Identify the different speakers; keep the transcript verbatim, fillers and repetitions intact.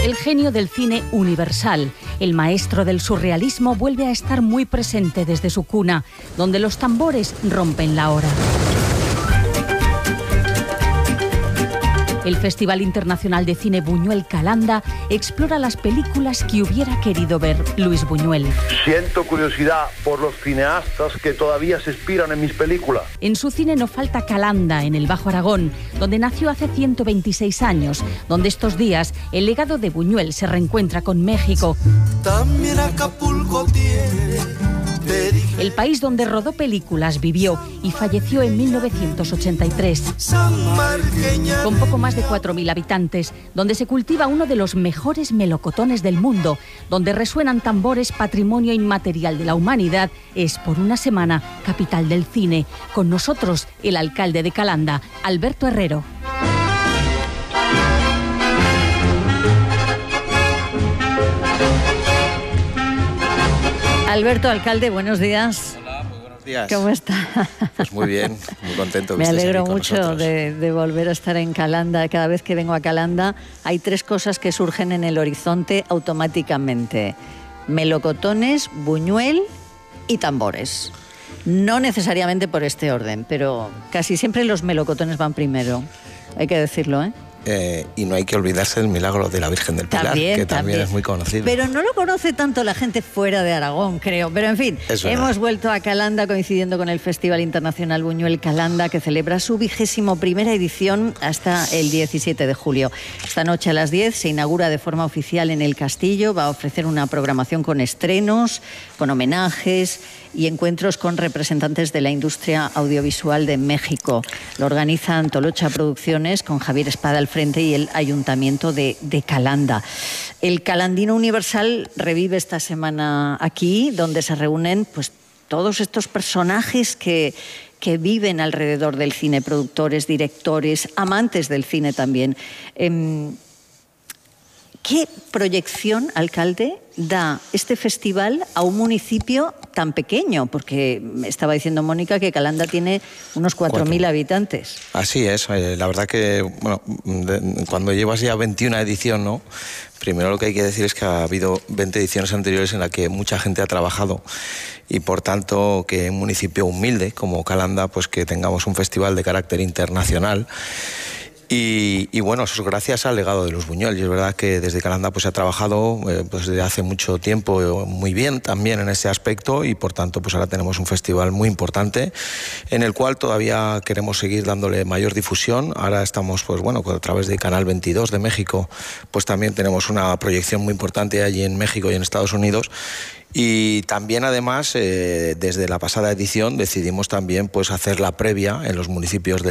Speaker 1: El genio del cine universal, el maestro del surrealismo, vuelve a estar muy presente desde su cuna, donde los tambores rompen la hora. El Festival Internacional de Cine Buñuel Calanda explora las películas que hubiera querido ver Luis Buñuel.
Speaker 2: Siento curiosidad por los cineastas que todavía se inspiran en mis películas.
Speaker 1: En su cine no falta Calanda, en el Bajo Aragón, donde nació hace ciento veintiséis años, donde estos días el legado de Buñuel se reencuentra con México.
Speaker 3: También Acapulco tiene...
Speaker 1: El país donde rodó películas, vivió y falleció en mil novecientos ochenta y tres. Con poco más de cuatro mil habitantes, donde se cultiva uno de los mejores melocotones del mundo, donde resuenan tambores, patrimonio inmaterial de la humanidad, es por una semana capital del cine. Con nosotros, el alcalde de Calanda, Alberto Herrero.
Speaker 4: Alberto, alcalde, buenos días.
Speaker 5: Hola, muy buenos días.
Speaker 4: ¿Cómo está?
Speaker 5: Pues muy bien, muy contento.
Speaker 4: Me alegro mucho de, de volver a estar en Calanda. Cada vez que vengo a Calanda hay tres cosas que surgen en el horizonte automáticamente. Melocotones, Buñuel y tambores. No necesariamente por este orden, pero casi siempre los melocotones van primero. Hay que decirlo, ¿eh?
Speaker 5: Eh, y no hay que olvidarse del milagro de la Virgen del Pilar,
Speaker 4: también,
Speaker 5: que también,
Speaker 4: también
Speaker 5: es muy conocido.
Speaker 4: Pero no lo conoce tanto la gente fuera de Aragón, creo. Pero en fin,
Speaker 5: es
Speaker 4: hemos vuelto a Calanda coincidiendo con el Festival Internacional Buñuel Calanda, que celebra su vigésimo primera edición hasta el diecisiete de julio. Esta noche a las diez se inaugura de forma oficial en el Castillo. Va a ofrecer una programación con estrenos, con homenajes y encuentros con representantes de la industria audiovisual de México. Lo organizan Tolocha Producciones, con Javier Espada al frente, y el Ayuntamiento de, de Calanda. El Calandino Universal revive esta semana aquí, donde se reúnen pues, todos estos personajes que, que viven alrededor del cine, productores, directores, amantes del cine también. Eh, ¿Qué proyección, alcalde, da este festival a un municipio tan pequeño? Porque me estaba diciendo Mónica que Calanda tiene unos cuatro mil habitantes.
Speaker 5: Así es, la verdad que bueno, cuando llevas ya veintiuna edición, ¿no? Primero lo que hay que decir es que ha habido veinte ediciones anteriores en las que mucha gente ha trabajado y por tanto que un municipio humilde como Calanda, pues que tengamos un festival de carácter internacional. Y, y bueno, eso es gracias al legado de Luis Buñuel. Y es verdad que desde Calanda pues, se ha trabajado eh, pues, desde hace mucho tiempo eh, muy bien también en ese aspecto y por tanto pues ahora tenemos un festival muy importante en el cual todavía queremos seguir dándole mayor difusión. Ahora estamos pues bueno, a través de Canal veintidós de México, pues también tenemos una proyección muy importante allí en México y en Estados Unidos. Y también, además, eh, desde la pasada edición decidimos también pues, hacer la previa en los municipios de